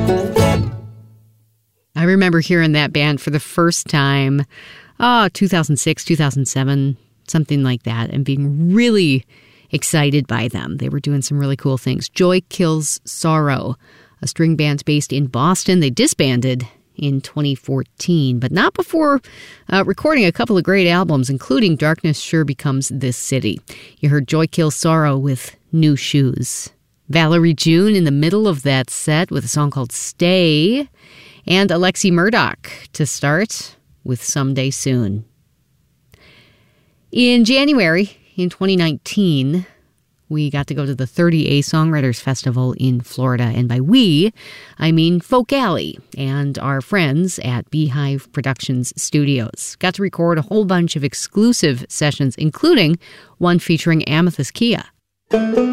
I remember hearing that band for the first time, 2006, 2007, something like that, and being really excited by them. They were doing some really cool things. Joy Kills Sorrow, a string band based in Boston. They disbanded in 2014, but not before recording a couple of great albums, including Darkness Sure Becomes This City. You heard Joy Kills Sorrow with New Shoes. Valerie June in the middle of that set with a song called Stay, and Alexi Murdoch to start with Someday Soon. In January, in 2019, we got to go to the 30A Songwriters Festival in Florida. And by we, I mean Folk Alley and our friends at Beehive Productions Studios. Got to record a whole bunch of exclusive sessions, including one featuring Amethyst Kia.